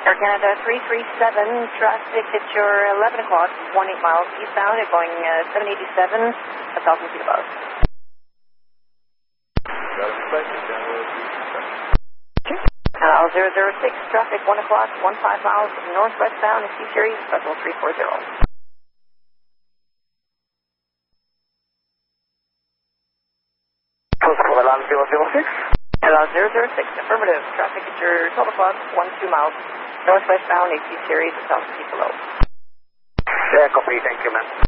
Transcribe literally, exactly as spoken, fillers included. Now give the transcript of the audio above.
Air Canada three three seven, traffic at your eleven o'clock, eighteen miles eastbound at going uh, seven eighty-seven, one thousand feet above. Uh, zero zero six, traffic one o'clock, fifteen miles northwestbound at C-Series, vessel three four zero. Alarm zero zero six. Hello, zero zero six, affirmative. Traffic at your twelve o'clock, twelve miles northwestbound, A C series, one thousand feet below. Yeah, copy. Thank you, man.